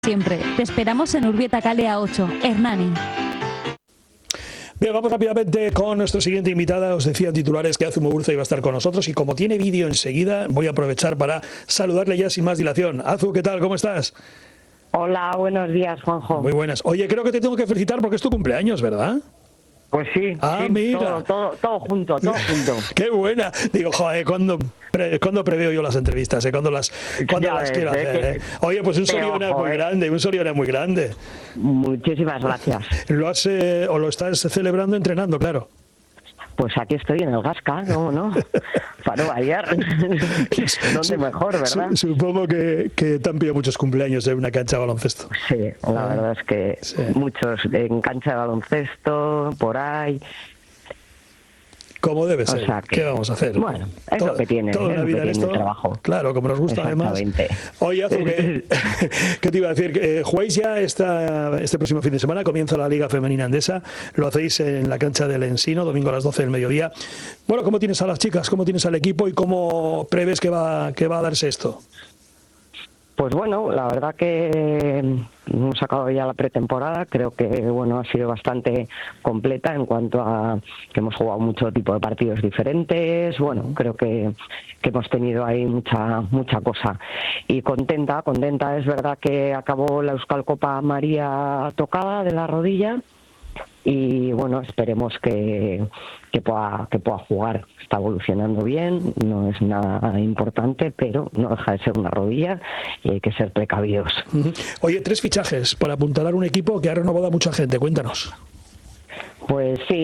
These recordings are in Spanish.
Siempre. Te esperamos en Urbieta Calea 8, Hernani. Bien, vamos rápidamente con nuestra siguiente invitada. Os decía en titulares que Azu Muguruza iba a estar con nosotros y como tiene vídeo enseguida, voy a aprovechar para saludarle ya sin más dilación. Azu, ¿qué tal? ¿Cómo estás? Hola, buenos días, Juanjo. Muy buenas. Oye, creo que te tengo que felicitar porque es tu cumpleaños, ¿verdad? Pues sí, Ah, sí, mira. todo junto. Qué buena. Digo, joder, ¿cuándo preveo yo las entrevistas? ¿Cuándo las quiero hacer? Oye, pues un Soriona muy grande. Muchísimas gracias. ¿Lo estás celebrando entrenando, claro? Pues aquí estoy en el Gasca, ¿cómo no? Para variar. ¿Dónde mejor, verdad? Supongo que te han pillado muchos cumpleaños en una cancha de baloncesto. Sí, la verdad es que muchos en cancha de baloncesto, por ahí. Como debe ser. O sea que, ¿qué vamos a hacer? Bueno, es lo que tiene, toda una vida en esto. Trabajo. Claro, como nos gusta además. Oye, Azu, ¿qué te iba a decir? Jugáis ya este próximo fin de semana, comienza la Liga Femenina Endesa, lo hacéis en la cancha del Ensino, domingo a las 12 del mediodía. Bueno, ¿cómo tienes a las chicas? ¿Cómo tienes al equipo? ¿Y cómo prevés que va a darse esto? Pues bueno, la verdad que hemos sacado ya la pretemporada, creo que bueno ha sido bastante completa en cuanto a que hemos jugado mucho tipo de partidos diferentes, bueno, creo que hemos tenido ahí mucha cosa y contenta, es verdad que acabó la Euskal Copa María tocada de la rodilla y bueno, esperemos que pueda jugar. Está evolucionando bien, no es nada importante, pero no deja de ser una rodilla y hay que ser precavidos. Oye, 3 fichajes para apuntalar un equipo que ha renovado a mucha gente, cuéntanos. Pues sí,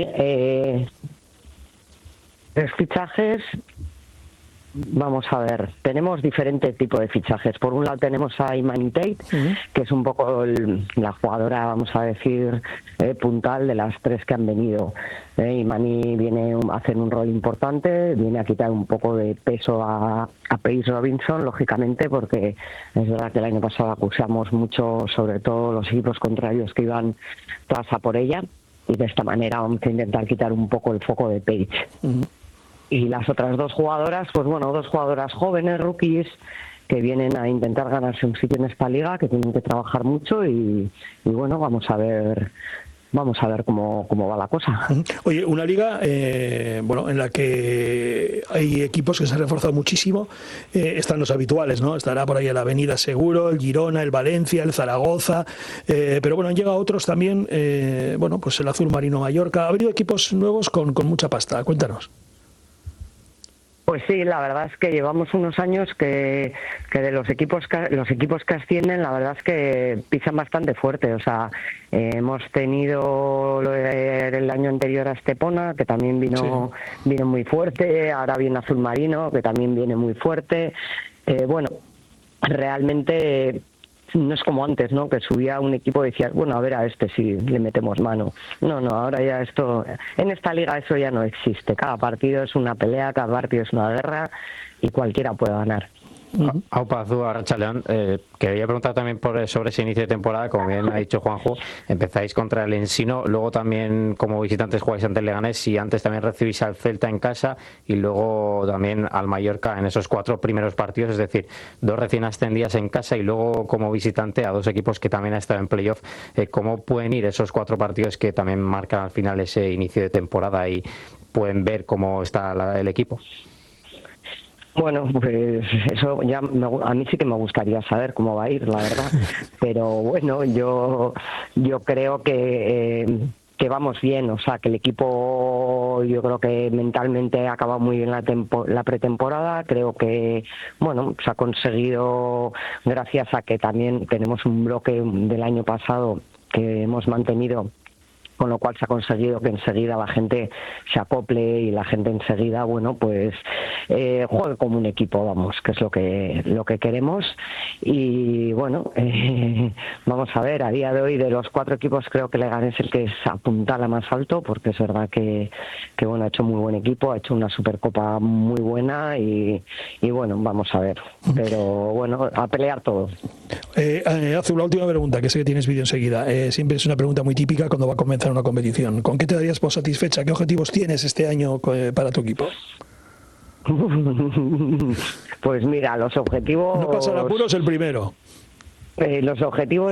3 fichajes. Vamos a ver, tenemos diferentes tipos de fichajes. Por un lado tenemos a Imani Tate, que es un poco la jugadora, vamos a decir, puntal de las 3 que han venido. Imani viene a hacer un rol importante, viene a quitar un poco de peso a Paige Robinson, lógicamente, porque es verdad que el año pasado acusamos mucho, sobre todo los equipos contrarios que iban tras a por ella, y de esta manera vamos a intentar quitar un poco el foco de Paige. Y las otras 2 jugadoras, pues bueno, 2 jugadoras jóvenes, rookies, que vienen a intentar ganarse un sitio en esta liga, que tienen que trabajar mucho y bueno, vamos a ver cómo va la cosa. Oye, una liga en la que hay equipos que se han reforzado muchísimo. Están los habituales, ¿no? Estará por ahí el Avenida seguro, el Girona, el Valencia, el Zaragoza, pero bueno, han llegado otros también, pues el Azul Marino Mallorca. Ha habido equipos nuevos con mucha pasta. Cuéntanos. Pues sí, la verdad es que llevamos unos años que de los equipos que ascienden, la verdad es que pisan bastante fuerte. O sea, hemos tenido el año anterior a Estepona, que también vino muy fuerte. Ahora viene Azul Marino, que también viene muy fuerte. Bueno, realmente no es como antes, ¿no? Que subía un equipo y decías, bueno, a ver a este si le metemos mano. No, ahora ya en esta liga eso ya no existe. Cada partido es una pelea, cada partido es una guerra y cualquiera puede ganar. Aupa, Azu, Arratsaldeon, quería preguntar también sobre ese inicio de temporada. Como bien ha dicho Juanjo, empezáis contra el Ensino, luego también como visitantes jugáis ante el Leganés y antes también recibís al Celta en casa y luego también al Mallorca en esos 4 primeros partidos, es decir, 2 recién ascendidas en casa y luego como visitante a 2 equipos que también han estado en playoff. ¿Cómo pueden ir esos 4 partidos que también marcan al final ese inicio de temporada y pueden ver cómo está el equipo? Bueno, pues eso ya a mí sí que me gustaría saber cómo va a ir, la verdad. Pero bueno, yo creo que vamos bien, o sea, que el equipo yo creo que mentalmente acaba muy bien la pretemporada. Creo que, bueno, se ha conseguido gracias a que también tenemos un bloque del año pasado que hemos mantenido, con lo cual se ha conseguido que enseguida la gente se acople y la gente enseguida, bueno, pues juegue como un equipo, vamos, que es lo que queremos. Y bueno, vamos a ver, a día de hoy de los 4 equipos creo que Leganés es el que se apuntala más alto, porque es verdad que bueno, ha hecho muy buen equipo, ha hecho una Supercopa muy buena y bueno, vamos a ver. Pero bueno, a pelear todos. Azu, la última pregunta, que sé que tienes vídeo enseguida. Siempre es una pregunta muy típica cuando va a comenzar una competición. ¿Con qué te darías por satisfecha? ¿Qué objetivos tienes este año para tu equipo? Pues mira, los objetivos... No pasar apuros el primero. Los objetivos